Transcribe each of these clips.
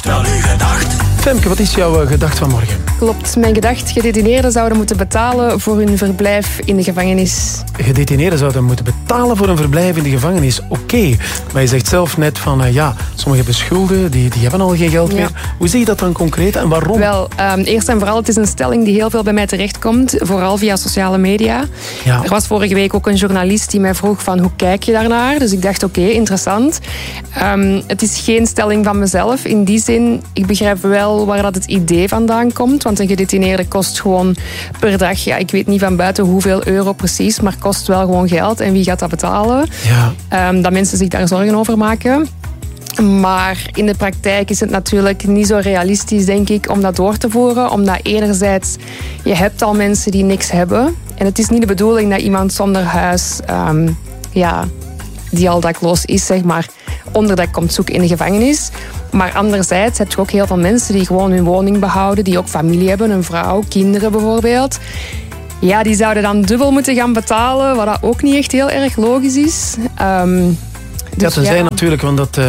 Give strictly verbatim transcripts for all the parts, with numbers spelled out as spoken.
Wel uw gedacht. Femke, wat is jouw uh, gedacht van morgen? Klopt, mijn gedacht, gedetineerden zouden moeten betalen voor hun verblijf in de gevangenis. Gedetineerden zouden moeten betalen voor een verblijf in de gevangenis. Oké, okay. Maar je zegt zelf net van, uh, ja, sommigen hebben schulden, die, die hebben al geen geld ja. meer. Hoe zie je dat dan concreet en waarom? Wel, um, eerst en vooral, het is een stelling die heel veel bij mij terechtkomt, vooral via sociale media. Ja. Er was vorige week ook een journalist die mij vroeg van, hoe kijk je daarnaar? Dus ik dacht, oké, okay, interessant. Um, het is geen stelling van mezelf. In die zin, ik begrijp wel waar dat het idee vandaan komt. Want een gedetineerde kost gewoon per dag, ja, ik weet niet van buiten hoeveel euro precies, maar kost wel gewoon geld. En wie gaat dat betalen? Ja. Um, dat mensen zich daar zorgen over maken. Maar in de praktijk is het natuurlijk niet zo realistisch, denk ik, om dat door te voeren. Omdat enerzijds, je hebt al mensen die niks hebben. En het is niet de bedoeling dat iemand zonder huis, um, ja, die al dakloos is, zeg maar, onderdak komt zoeken in de gevangenis. Maar anderzijds heb je ook heel veel mensen die gewoon hun woning behouden, die ook familie hebben, een vrouw, kinderen bijvoorbeeld. Ja, die zouden dan dubbel moeten gaan betalen, wat dat ook niet echt heel erg logisch is. Um, Dus ja, tenzij ja. natuurlijk, want dat, uh,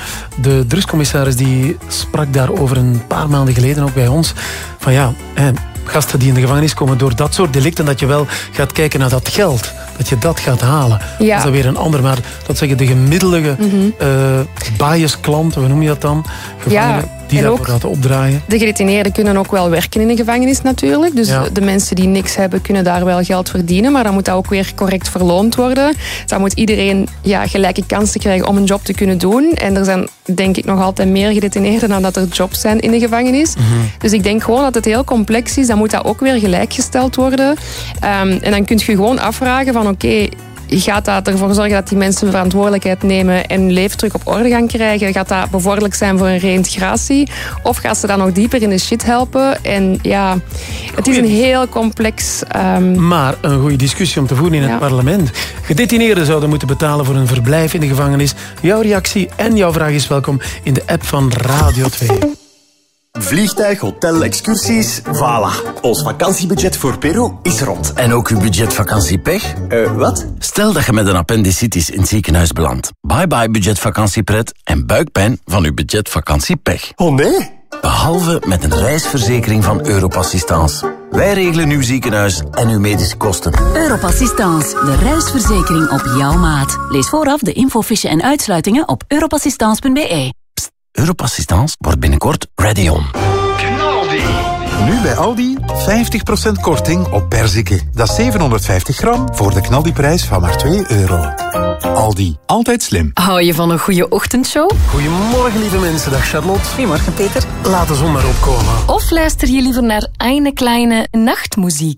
de drugscommissaris die sprak daarover een paar maanden geleden ook bij ons. Van ja, hè, gasten die in de gevangenis komen door dat soort delicten, dat je wel gaat kijken naar dat geld. Dat je dat gaat halen. Ja. Dat is dan weer een ander. Maar dat zeggen de gemiddelde mm-hmm. uh, bias-klanten, hoe noem je dat dan? Gevangenen ja. die daarvoor laten opdraaien. De gedetineerden kunnen ook wel werken in de gevangenis natuurlijk. Dus ja. de mensen die niks hebben kunnen daar wel geld verdienen. Maar dan moet dat ook weer correct verloond worden. Dan moet iedereen ja, gelijke kansen krijgen om een job te kunnen doen. En er zijn denk ik nog altijd meer gedetineerden dan dat er jobs zijn in de gevangenis. Mm-hmm. Dus ik denk gewoon dat het heel complex is. Dan moet dat ook weer gelijkgesteld worden. Um, en dan kun je gewoon afvragen van oké, okay, gaat dat ervoor zorgen dat die mensen verantwoordelijkheid nemen en hun leven terug op orde gaan krijgen? Gaat dat bevorderlijk zijn voor een reïntegratie? Of gaat ze dan nog dieper in de shit helpen? En ja, het is een heel complex... Um... Maar een goede discussie om te voeren in het ja. parlement. Gedetineerden zouden moeten betalen voor een verblijf in de gevangenis. Jouw reactie en jouw vraag is welkom in de app van Radio twee. Vliegtuig, hotel, excursies, voilà. Ons vakantiebudget voor Peru is rond. En ook uw budget vakantiepech? Uh, wat? Stel dat je met een appendicitis in het ziekenhuis belandt. Bye bye budget vakantiepret en buikpijn van uw budget vakantiepech. Oh nee? Behalve met een reisverzekering van Europassistance. Wij regelen uw ziekenhuis en uw medische kosten. Europassistance, de reisverzekering op jouw maat. Lees vooraf de infofiche en uitsluitingen op europassistance punt b e. Europassistance wordt binnenkort ready on. Knaldi. Nu bij Aldi vijftig procent korting op perziken. Dat is zevenhonderdvijftig gram voor de knaldiprijs van maar twee euro. Aldi, altijd slim. Hou je van een goede ochtendshow? Goedemorgen lieve mensen, dag Charlotte. Goedemorgen Peter. Laat de zon maar opkomen. Of luister je liever naar eine kleine nachtmuziek?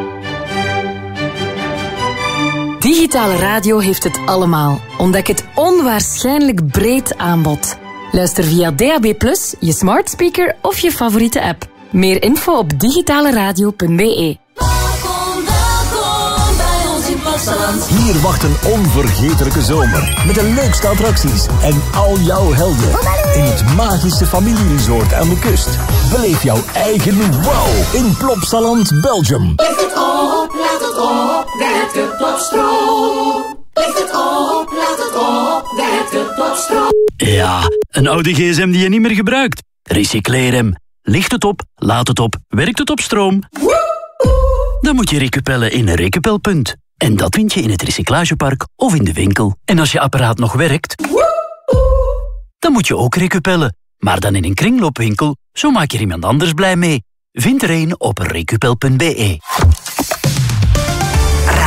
Digitale radio heeft het allemaal. Ontdek het onwaarschijnlijk breed aanbod. Luister via D A B plus, je smart speaker of je favoriete app. Meer info op digitaleradio punt b e. Welkom, welkom bij ons in Plopsaland. Hier wacht een onvergetelijke zomer. Met de leukste attracties en al jouw helden. In het magische familieresort aan de kust. Beleef jouw eigen wow in Plopsaland, Belgium. Lift het op, laat het op, werkt het Plopstroom. Lift het op, laat het op, werkt het Plopstroom. Ja, een oude gsm die je niet meer gebruikt. Recycleer hem. Licht het op, laat het op, werkt het op stroom. Dan moet je recupellen in een recupelpunt. En dat vind je in het recyclagepark of in de winkel. En als je apparaat nog werkt, dan moet je ook recupellen. Maar dan in een kringloopwinkel, zo maak je er iemand anders blij mee. Vind er een op recupel punt b e.